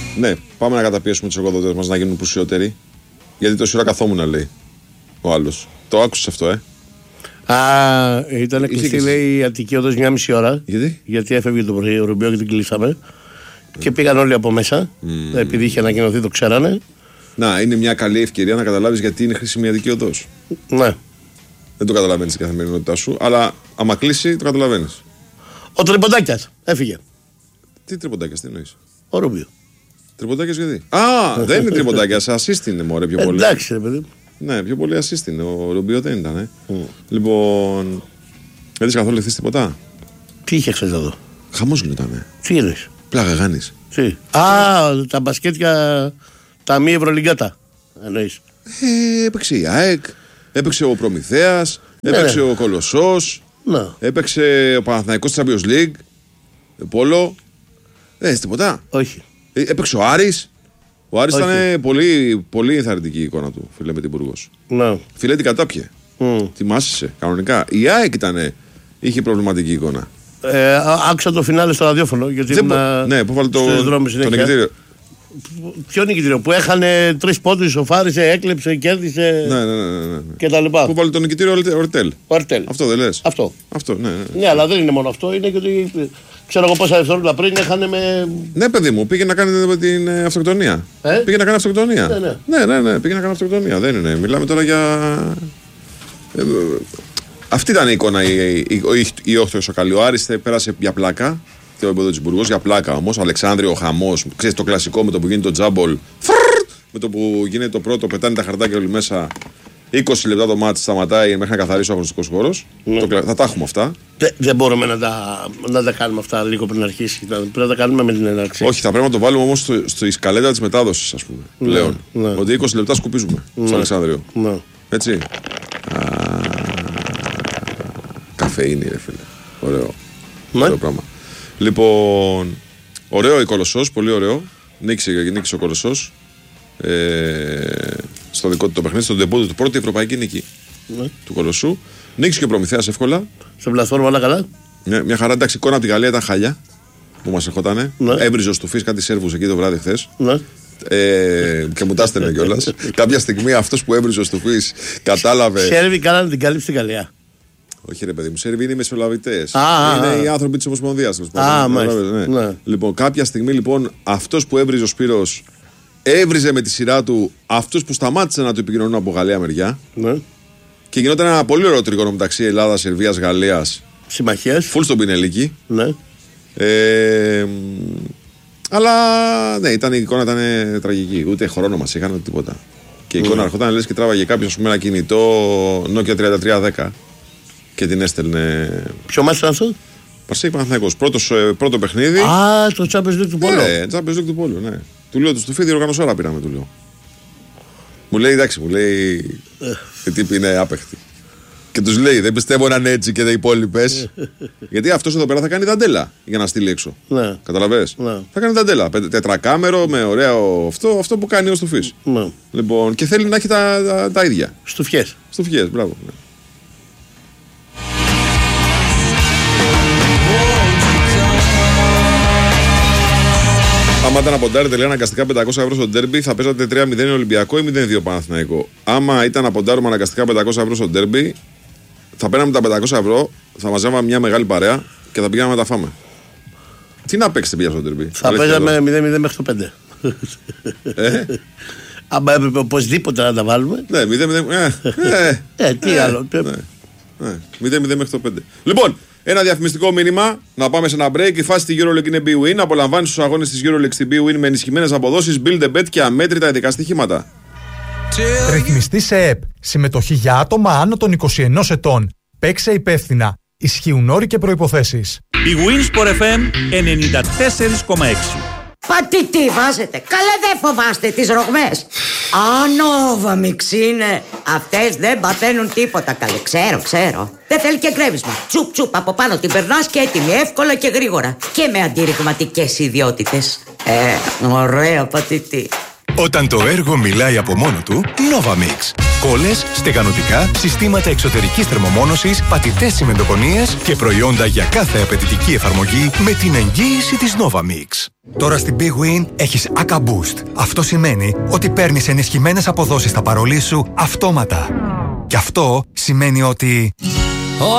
Ναι, πάμε να καταπιέσουμε τους εργοδότες μας να γίνουν πλουσιότεροι. Γιατί τόση ώρα καθόμουν, λέει ο άλλος. Το άκουσες αυτό, Ήταν κλειστή, λέει, η Αττική Οδός 1,5 ώρα. Γιατί έφευγε το πρωί ο Ρουμπιό και την κλείσαμε. Και πήγαν όλοι από μέσα. Επειδή είχε ανακοινωθεί, το ξέρανε. Να, είναι μια καλή ευκαιρία να καταλάβεις γιατί είναι χρήσιμη η Αττική Οδός. Ναι. Δεν το καταλαβαίνεις στην καθημερινότητά σου, αλλά άμα κλείσει, το καταλαβαίνεις. Ο Τριμποντάκιας έφυγε. Τι Τριμποντάκιας, τι εννοείς? Ο Ρουμπιό. Τριμποντάκιας γιατί? Δεν είναι Τριμποντάκιας, assist είναι μωρέ πιο πολύ. Εντάξει, ρε παιδί. Ναι, πιο πολύ assist είναι. Ο Ρουμπιό δεν ήταν. Λοιπόν. Δεν είσαι καθόλου ευθύς τίποτα? Τι είχε χθες εδώ? Χαμός γινότανε. Τι είδες? Πλάκα γάνεις. Τι? Τα μπασκέτια, τα μη ευρωλιγκάτα. Εννοείς? Έπαιξε η ΑΕΚ, έπαιξε ο Προμηθέας, έπαιξε ο Κολοσσός, έπαιξε ο Παναθηναϊκός της Champions League, Πόλο. Δεν είσαι τίποτα? Όχι. Έπαιξε ο Άρης. Ο Άρης ήταν πολύ, πολύ ενθαρρυντική η εικόνα του, φίλε με την Μπουργός. Ναι. Φίλε την κατάπιε. Τη μάσησε κανονικά. Η ΑΕΚ είχε προβληματική εικόνα. Άκουσα το φινάλε στο ραδιόφωνο. Γιατί ναι, που βάλε το νικητήριο. Ποιο νικητήριο? Που έχανε 3 πόντους, ισοφάρισε, έκλεψε, κέρδισε. Ναι. Και τα λοιπά. Που βάλε το νικητήριο Ορτέλ. Αυτό δεν λες? Αυτό, ναι. Ναι, αλλά δεν είναι μόνο αυτό. Είναι και ότι. Ξέρω εγώ πόσα δευτερόλεπτα πριν έχανε με. Ναι, παιδί μου, πήγε να κάνει την αυτοκτονία. Πήγε να κάνει αυτοκτονία. Ναι, πήγε να κάνει αυτοκτονία. Δεν είναι. Μιλάμε τώρα για. Αυτή ήταν η εικόνα η όχθη Σοκαλή. Ο Άρης πέρασε για πλάκα. Το επίπεδο της Μπουργός για πλάκα όμως. Αλεξάνδριο χαμός. Ξέρεις το κλασικό με το που γίνει το τζάμπολ. Με το που γίνεται το πρώτο, πετάνε τα χαρτάκια όλοι μέσα. 20 λεπτά το μάτι σταματάει μέχρι να καθαρίσει ο αγωνιστικός χώρος. Θα τα έχουμε αυτά. Δεν μπορούμε να τα κάνουμε αυτά λίγο πριν αρχίσει. Πρέπει να τα κάνουμε με την έναρξη. Όχι, θα πρέπει να το βάλουμε όμως στη σκαλέτα της μετάδοσης, ας πούμε. Πλέον. Ότι 20 λεπτά σκουπίζουμε στο Αλεξάνδριο. Έτσι. Καφεΐνη, ρε φίλε. Ωραίο πράγμα. Λοιπόν, ωραίο η Κολοσσός, πολύ ωραίο. Νίκησε ο Κολοσσός στο δικό του το παιχνίδι, στον ντεμπούτο του, πρώτη ευρωπαϊκή νίκη του Κολοσσού. Νίκησε και ο Προμηθέας εύκολα. Σε πλατφόρμα όλα καλά. Μια χαρά, εντάξει, εικόνα από τη Γαλλία ήταν χάλια που μας ερχότανε. Έβριζε ο Στουφής κάτι Σέρβους εκεί το βράδυ χθες. Και μου τα στέλνε κιόλας. Κάποια στιγμή αυτός που έβριζε ο Στουφής κατάλαβε. Σέρβοι κάνανε την κάλυψη στη Γαλλία. Όχι, ρε παιδί μου, Σέρβοι είναι οι μεσολαβητές. Είναι οι άνθρωποι της Ομοσπονδίας. Ναι. Λοιπόν, κάποια στιγμή λοιπόν αυτός που έβριζε ο Σπύρος έβριζε με τη σειρά του αυτούς που σταμάτησαν να του επικοινωνούν από Γαλλία μεριά. Ναι. Και γινόταν ένα πολύ ωραίο τρίγωνο μεταξύ Ελλάδας, Σερβίας, Γαλλίας. Συμμαχίες. Φουλ στον Πινελίκη. Ναι. Αλλά ναι, η εικόνα ήταν τραγική. Ούτε χρόνο μας είχαν, ούτε τίποτα. Και η εικόνα ερχόταν λες και τράβαγε κάποιος ένα κινητό Nokia 3310 και την έστελνε. Ποιο μάτι ήταν αυτό? Παρσέη Παναθηναϊκός. Πρώτο παιχνίδι. Το Champions League του Πόλο. Ναι, Champions League του Πόλο, ναι. Του λέω του Στουφί, διοργανωσόρα πήραμε, του λέω. Μου λέει εντάξει, οι τύποι είναι άπεχτοι. Και τους λέει, δεν πιστεύω να είναι έτσι και τα υπόλοιπες. Γιατί αυτός εδώ πέρα θα κάνει δαντέλα για να στείλει έξω. Ναι. Καταλαβες. Ναι. Θα κάνει δαντέλα. Τετρακάμερο με ωραίο αυτό που κάνει ο Στουφής. Ναι. Λοιπόν, και θέλει να έχει τα ίδια. Στουφιές, μπράβο. Ναι. Άμα ήταν να ποντάρετε λέει αναγκαστικά 500 ευρώ στο ντέρμπι, θα παίζατε 3-0 Ολυμπιακό ή 0-2 Παναθηναϊκό. Άμα ήταν να ποντάρουμε αναγκαστικά 500 ευρώ στο ντέρμπι, θα παίρναμε τα 500 ευρώ, θα μαζεύαμε μια μεγάλη παρέα και θα πηγαίναμε να τα φάμε. Τι να παίξετε πια στο ντέρμπι? Θα παίζαμε 0-0 μέχρι το 5. Άμα έπρεπε οπωσδήποτε να τα βάλουμε. Ναι, 0-0. Τι άλλο. 0-0 μέχρι το 5. Λοιπόν, ένα διαφημιστικό μήνυμα, να πάμε σε ένα break. Η φάση στη EuroLeague είναι BWIN. Απολαμβάνει στους αγώνες της EuroLeague στην BWIN με ενισχυμένες αποδόσεις, build a bet και αμέτρητα ειδικά στοιχήματα. Ρυθμιστή σε ΕΠ. Συμμετοχή για άτομα άνω των 21 ετών. Παίξε υπεύθυνα. Ισχύουν όροι και προϋποθέσεις. BWIN Sport FM 94,6. Πατήτη βάζετε. Καλά δεν φοβάστε τις ρογμές. Ανόβα μιξίνε. Αυτές δεν παθαίνουν τίποτα καλέ. Ξέρω. Δεν θέλει και γκρέμισμα. Τσουπ τσουπ από πάνω την περνάς και έτοιμη εύκολα και γρήγορα. Και με αντιρριγματικές ιδιότητες. Ωραία πατήτη. Όταν το έργο μιλάει από μόνο του, Novamix. Κόλλες, στεγανοτικά, συστήματα εξωτερικής θερμομόνωσης, πατητές τσιμεντοκονίες και προϊόντα για κάθε απαιτητική εφαρμογή με την εγγύηση της Novamix. Τώρα στην Big Win έχεις ACA Boost. Αυτό σημαίνει ότι παίρνεις ενισχυμένες αποδόσεις στα παρολί σου αυτόματα. Και αυτό σημαίνει ότι